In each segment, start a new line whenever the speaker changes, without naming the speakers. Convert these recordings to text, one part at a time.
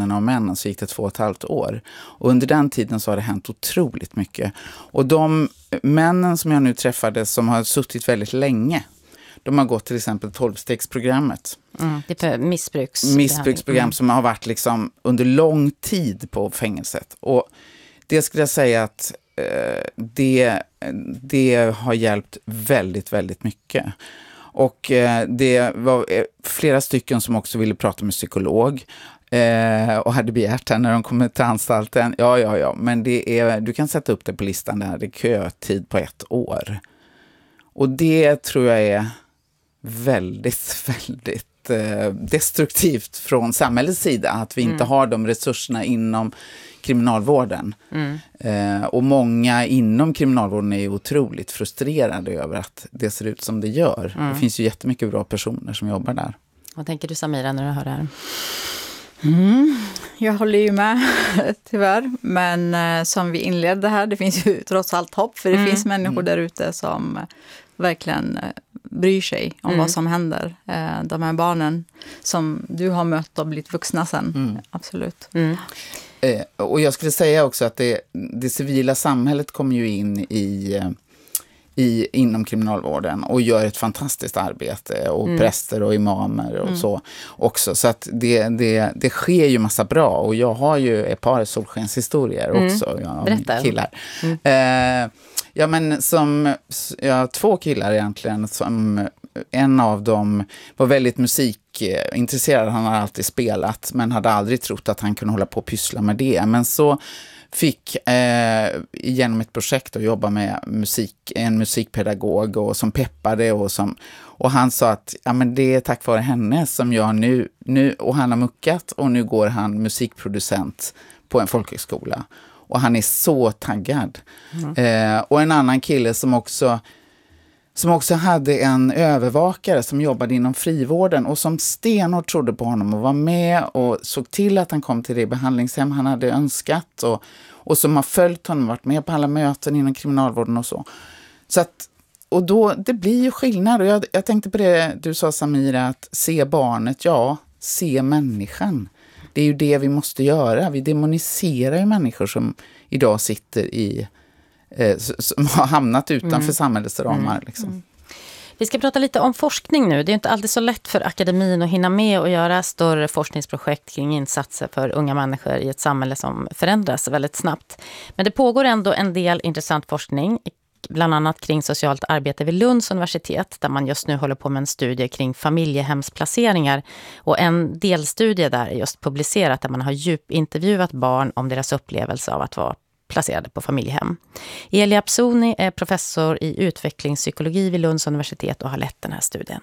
kvinnorna och männen så gick det 2,5 år. Och under den tiden så har det hänt otroligt mycket. Och de männen som jag nu träffade som har suttit väldigt länge, de har gått till exempel 12-stegsprogrammet.
Det är missbruksprogram
som har varit liksom under lång tid på fängelset. Och det skulle jag säga att det har hjälpt väldigt, väldigt mycket. Och det var flera stycken som också ville prata med psykolog och hade begärt det när de kom till anstalten. Ja, men du kan sätta upp det på listan där. Det är kötid på 1 år. Och det tror jag är väldigt, väldigt destruktivt från samhällets sida. Att vi inte har de resurserna inom kriminalvården. Och många inom kriminalvården är otroligt frustrerade över att det ser ut som det gör. Det finns ju jättemycket bra personer som jobbar där.
Vad tänker du, Samira, när du hör det här?
Jag håller ju med, tyvärr. Men som vi inledde här, det finns ju trots allt hopp. För det finns människor där ute som verkligen bryr sig om vad som händer. De här barnen som du har mött och blivit vuxna sen. Absolut.
Och jag skulle säga också att det civila samhället kommer ju in inom kriminalvården och gör ett fantastiskt arbete, och präster och imamer och så också. Så att det sker ju massa bra, och jag har ju ett par solskenshistorier också.
Berätta.
Killar. Ja, men jag har 2 killar egentligen, som en av dem var väldigt musikintresserad. Han har alltid spelat, men hade aldrig trott att han kunde hålla på och pyssla med det. Men så fick genom ett projekt att jobba med en musikpedagog och som peppade och han sa att men det är tack vare henne som jag nu och han har muckat, och nu går han musikproducent på en folkhögskola. Och han är så taggad. Och en annan kille som också hade en övervakare som jobbade inom frivården och som stenhårt trodde på honom och var med och såg till att han kom till det behandlingshem han hade önskat, och som har följt honom, varit med på alla möten inom kriminalvården och så. Så att, och då, det blir ju skillnad. Och jag tänkte på det du sa, Samira, att se barnet, se människan. Det är ju det vi måste göra. Vi demoniserar ju människor som idag sitter som har hamnat utanför samhällets ramar. Liksom.
Vi ska prata lite om forskning nu. Det är inte alltid så lätt för akademin att hinna med och göra större forskningsprojekt kring insatser för unga människor i ett samhälle som förändras väldigt snabbt. Men det pågår ändå en del intressant forskning, bland annat kring socialt arbete vid Lunds universitet, där man just nu håller på med en studie kring familjehemsplaceringar, och en delstudie där är just publicerat där man har djupintervjuat barn om deras upplevelse av att vara placerade på familjehem. Elia Psoni är professor i utvecklingspsykologi vid Lunds universitet och har lett den här studien.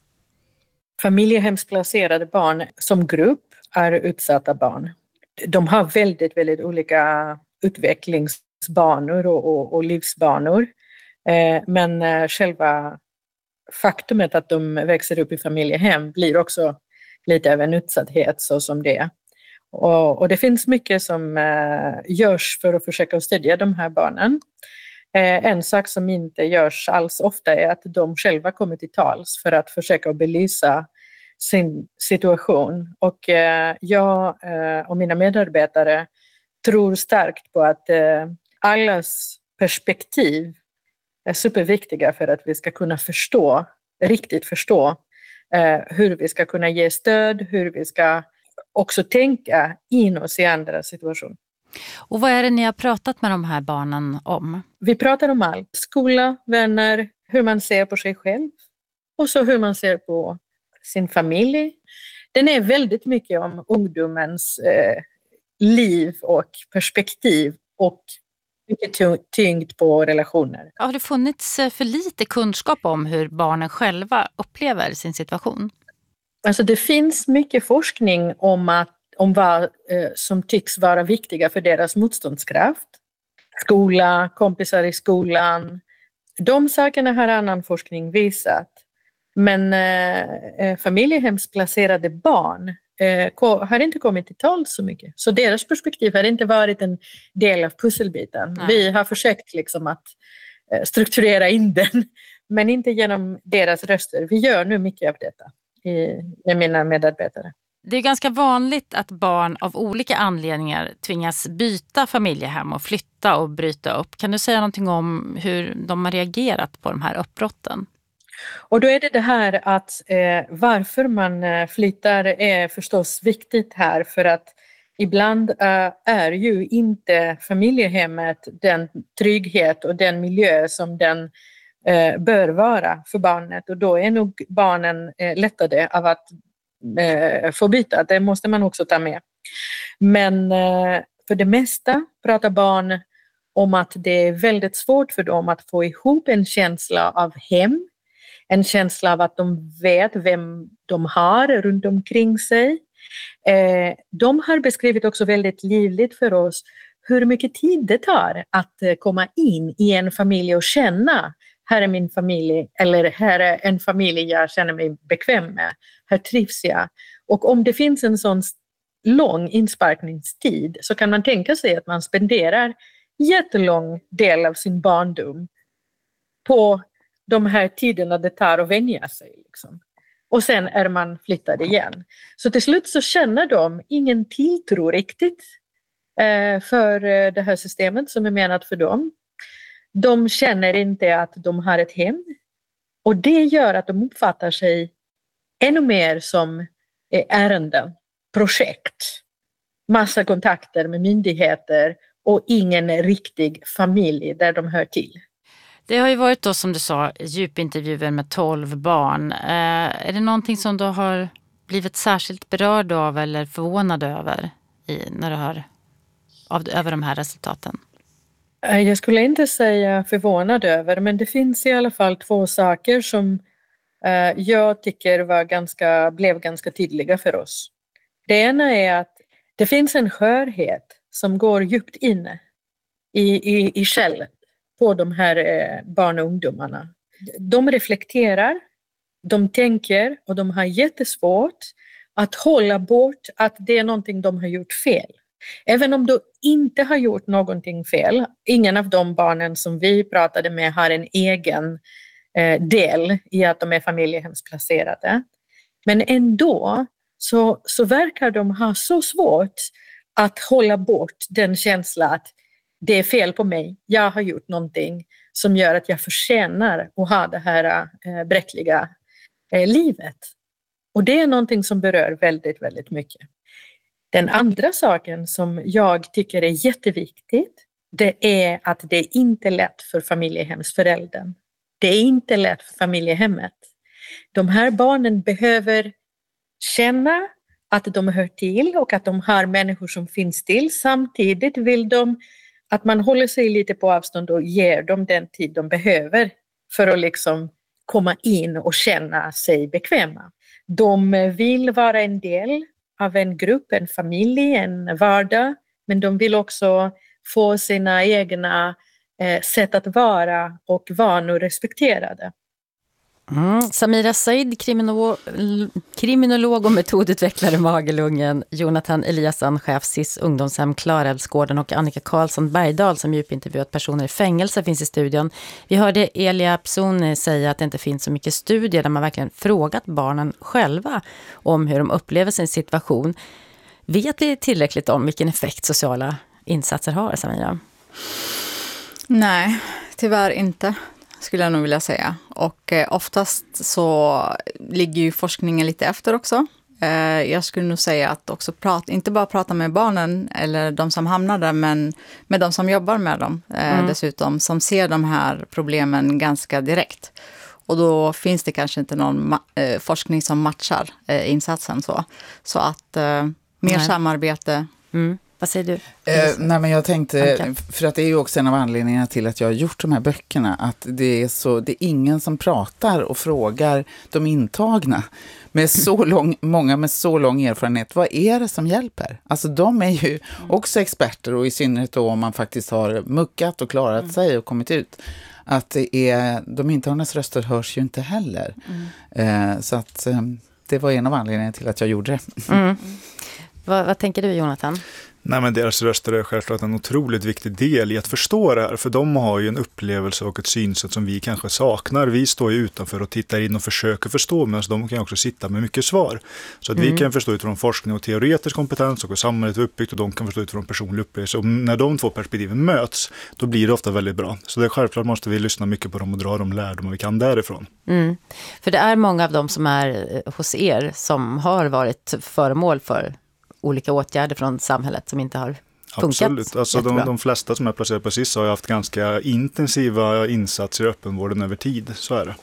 Familjehemsplacerade barn som grupp är utsatta barn. De har väldigt, väldigt olika utvecklingsbanor och livsbanor. Men själva faktumet att de växer upp i familjehem blir också lite av en utsatthet så som det. Och det finns mycket som görs för att försöka stödja de här barnen. En sak som inte görs alls ofta är att de själva kommer till tals för att försöka belysa sin situation. Och jag och mina medarbetare tror starkt på att allas perspektiv är superviktiga för att vi ska kunna riktigt förstå hur vi ska kunna ge stöd, hur vi ska också tänka in oss i andra situationer.
Och vad är det ni har pratat med de här barnen om?
Vi pratar om allt. Skola, vänner, hur man ser på sig själv och så hur man ser på sin familj. Den är väldigt mycket om ungdomens liv och perspektiv och mycket tyngd på relationer.
Har det funnits för lite kunskap om hur barnen själva upplever sin situation?
Alltså det finns mycket forskning om vad som tycks vara viktiga för deras motståndskraft. Skola, kompisar i skolan. De sakerna har annan forskning visat. Men familjehemsplacerade barn har inte kommit till tal så mycket. Så deras perspektiv har inte varit en del av pusselbiten. Nej. Vi har försökt liksom att strukturera in den, men inte genom deras röster. Vi gör nu mycket av detta med mina medarbetare.
Det är ganska vanligt att barn av olika anledningar tvingas byta familjehem och flytta och bryta upp. Kan du säga någonting om hur de har reagerat på de här uppbrotten?
Och då är det här att varför man flyttar är förstås viktigt här, för att ibland är ju inte familjehemmet den trygghet och den miljö som den bör vara för barnet, och då är nog barnen lättade av att få byta. Det måste man också ta med. Men för det mesta pratar barn om att det är väldigt svårt för dem att få ihop en känsla av hem, en känsla av att de vet vem de har runt omkring sig. De har beskrivit också väldigt livligt för oss hur mycket tid det tar att komma in i en familj och känna, här är min familj, eller här är en familj jag känner mig bekväm med, här trivs jag. Och om det finns en sån lång insparkningstid så kan man tänka sig att man spenderar jättelång del av sin barndom på de här tiderna det tar att vänja sig. Liksom. Och sen är man flyttad igen. Så till slut så känner de ingen tilltro riktigt för det här systemet som är menat för dem. De känner inte att de har ett hem. Och det gör att de uppfattar sig ännu mer som ärenden, projekt. Massa kontakter med myndigheter och ingen riktig familj där de hör till.
Det har ju varit då, som du sa, djupintervjuer med 12 barn. Är det någonting som du har blivit särskilt berörd av eller förvånad över när du hör över de här resultaten?
Jag skulle inte säga förvånad över, men det finns i alla fall 2 saker som jag tycker blev ganska tydliga för oss. Det ena är att det finns en skörhet som går djupt inne i själen på de här barn och ungdomarna. De reflekterar, de tänker och de har jättesvårt att hålla bort att det är någonting de har gjort fel. Även om de inte har gjort någonting fel, ingen av de barnen som vi pratade med har en egen del i att de är familjehemsplacerade. Men ändå så verkar de ha så svårt att hålla bort den känslan att det är fel på mig, jag har gjort någonting som gör att jag förtjänar att ha det här bräckliga livet. Och det är någonting som berör väldigt, väldigt mycket. Den andra saken som jag tycker är jätteviktigt, det är att det inte är lätt för familjehemsföräldern. Det är inte lätt för familjehemmet. De här barnen behöver känna att de hör till och att de har människor som finns till. Samtidigt vill de att man håller sig lite på avstånd och ger dem den tid de behöver för att liksom komma in och känna sig bekväma. De vill vara en del av en grupp, en familj, en vardag, men de vill också få sina egna sätt att vara och vanor respekterade.
Samira Said, kriminolog och metodutvecklare Magelungen, Jonathan Eliasson, chef SIS ungdomshem Klarälvsgården och Annika Karlsson Bergdahl som djupintervjuat personer i fängelse finns i studion. Vi hörde Elia Psoni säga att det inte finns så mycket studier där man verkligen frågat barnen själva om hur de upplever sin situation. Vet vi tillräckligt om vilken effekt sociala insatser har, Samira?
Nej, tyvärr inte, skulle jag nog vilja säga. Och oftast så ligger ju forskningen lite efter också. Jag skulle nog säga att också inte bara prata med barnen eller de som hamnar där, men med de som jobbar med dem dessutom, som ser de här problemen ganska direkt. Och då finns det kanske inte någon forskning som matchar insatsen så. Så att mer samarbete.
Vad säger du?
Nej, men jag tänkte, för att det är ju också en av anledningarna till att jag har gjort de här böckerna, att det är ingen som pratar och frågar de intagna med många med så lång erfarenhet. Vad är det som hjälper? Alltså de är ju också experter, och i synnerhet då om man faktiskt har muckat och klarat sig och kommit ut. Att de intagnas röster hörs ju inte heller. Så att det var en av anledningarna till att jag gjorde det.
Vad tänker du, Jonathan?
Nej, men deras röster är självklart en otroligt viktig del i att förstå det här. För de har ju en upplevelse och ett synsätt som vi kanske saknar. Vi står ju utanför och tittar in och försöker förstå, men de kan också sitta med mycket svar. Så att vi kan förstå utifrån forskning och teoretisk kompetens och hur samhället är uppbyggt, och de kan förstå utifrån personlig upplevelse. Och när de två perspektiven möts, då blir det ofta väldigt bra. Så det är självklart måste vi lyssna mycket på dem och dra de lärdomar vi kan därifrån.
För det är många av dem som är hos er som har varit föremål för olika åtgärder från samhället som inte har funkat.
Absolut. Alltså de flesta som är placerade på SIS har haft ganska intensiva insatser i öppenvården över tid. Så är det.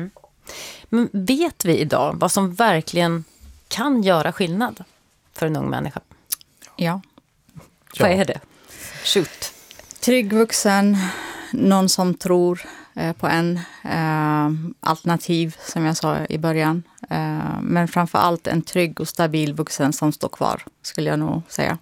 Men vet vi idag vad som verkligen kan göra skillnad för en ung människa?
Ja.
Vad är det? Shoot.
Trygg vuxen, någon som tror på en, alternativ som jag sa i början. Men framför allt en trygg och stabil vuxen som står kvar, skulle jag nog säga.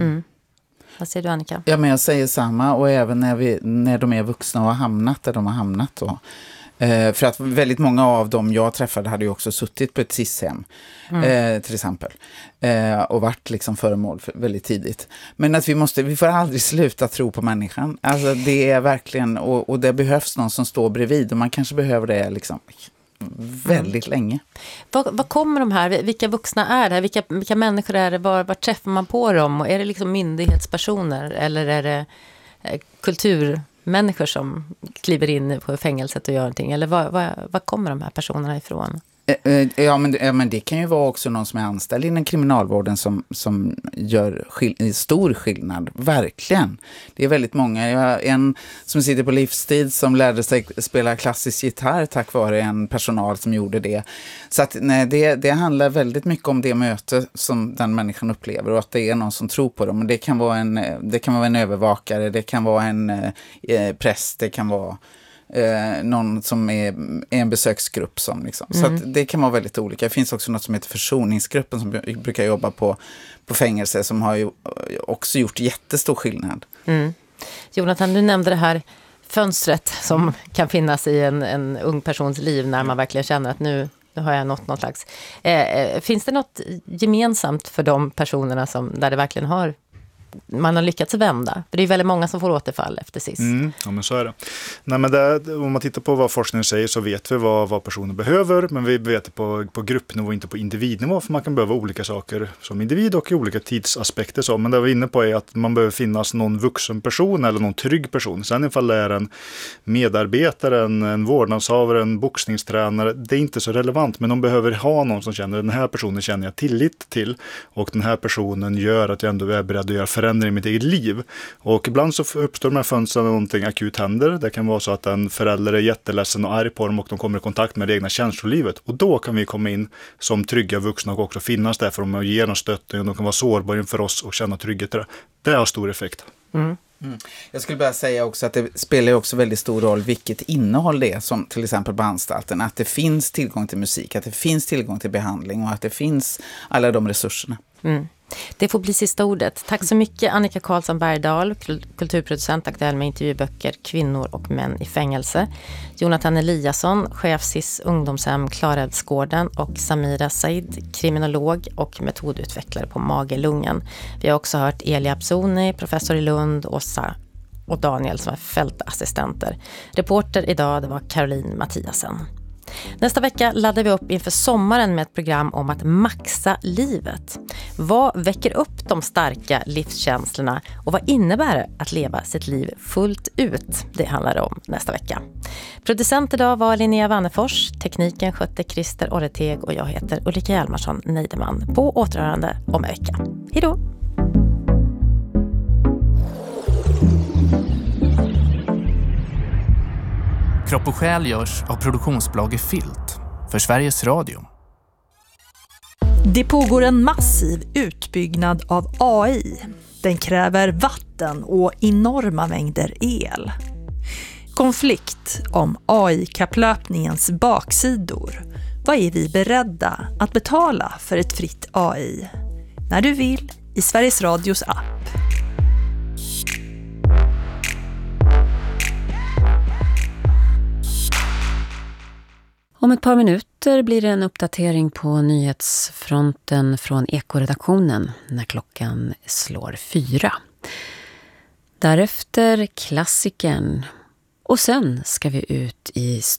Vad säger du, Annika?
Ja, men jag säger samma, och även när de är vuxna och har hamnat där de har hamnat då. För att väldigt många av dem jag träffade hade ju också suttit på ett SIS-hem till exempel. Och varit liksom föremål för väldigt tidigt. Men att vi får aldrig sluta tro på människan. Alltså det är verkligen, och det behövs någon som står bredvid, och man kanske behöver det liksom väldigt länge.
Vad kommer de här? Vilka vuxna är det? Vilka människor är det? Var träffar man på dem? Och är det liksom myndighetspersoner eller är det kulturmänniskor som kliver in på fängelset och gör någonting? Eller vad kommer de här personerna ifrån?
Ja, men det kan ju vara också någon som är anställd inom kriminalvården som gör stor skillnad. Verkligen. Det är väldigt många. Jag har en som sitter på livstid som lärde sig spela klassisk gitarr tack vare en personal som gjorde det. Så att nej, det handlar väldigt mycket om det möte som den människan upplever, och att det är någon som tror på dem. Och det kan vara en övervakare, det kan vara en präst, det kan vara någon som är en besöksgrupp som liksom. Så att det kan vara väldigt olika. Det finns också något som heter försoningsgruppen som brukar jobba på fängelse, som har ju också gjort jättestor skillnad.
Jonathan, du nämnde det här fönstret som kan finnas i en ung persons liv när man verkligen känner att nu har jag nått något slags. Finns det något gemensamt för de personerna där det verkligen man har lyckats vända? För det är väldigt många som får återfall efter SIS.
Ja, men så är det. Nej, men om man tittar på vad forskningen säger så vet vi vad personer behöver, men vi vet det på gruppnivå, inte på individnivå, för man kan behöva olika saker som individ och i olika tidsaspekter. Så. Men det vi är inne på är att man behöver finnas någon vuxen person eller någon trygg person. Sen ifall det är en medarbetare, en vårdnadshavare, en boxningstränare, det är inte så relevant, men de behöver ha någon som känner den här personen känner jag tillit till, och den här personen gör att jag ändå är beredd att göra förändring i mitt eget liv. Och ibland så uppstår de här fönstren när någonting akut händer. Det kan vara så att en förälder är jätteledsen och arg på dem och de kommer i kontakt med det egna känslolivet. Och då kan vi komma in som trygga vuxna och också finnas där för dem och ge dem stöttning. De kan vara sårbara för oss och känna trygghet. Det har stor effekt.
Jag skulle bara säga också att det spelar också väldigt stor roll vilket innehåll det är, som till exempel på anstalten. Att det finns tillgång till musik, att det finns tillgång till behandling och att det finns alla de resurserna.
Det får bli sista ordet. Tack så mycket Annika Karlsson Bergdahl, kulturproducent, aktuell med intervjuböcker Kvinnor och män i fängelse. Jonathan Eliasson, chef SIS ungdomshem Klarälvsgården, och Samira Said, kriminolog och metodutvecklare på Magelungen. Vi har också hört Elia Absoni, professor i Lund, Åsa och Daniel som är fältassistenter. Reporter idag, det var Caroline Mattiasen. Nästa vecka laddar vi upp inför sommaren med ett program om att maxa livet. Vad väcker upp de starka livskänslorna och vad innebär det att leva sitt liv fullt ut? Det handlar det om nästa vecka. Producent idag var Linnea Wannefors, tekniken skötte Christer Orreteg och jag heter Ulrika Hjalmarsson Neideman. På återhörande om en vecka. Hej då!
Kropp och själ görs av produktionsbolaget Filt för Sveriges Radio.
Det pågår en massiv utbyggnad av AI. Den kräver vatten och enorma mängder el. Konflikt om AI-kapplöpningens baksidor. Vad är vi beredda att betala för ett fritt AI? När du vill i Sveriges Radios app.
Om ett par minuter blir det en uppdatering på nyhetsfronten från Ekoredaktionen när klockan slår 4. Därefter klassikern och sen ska vi ut i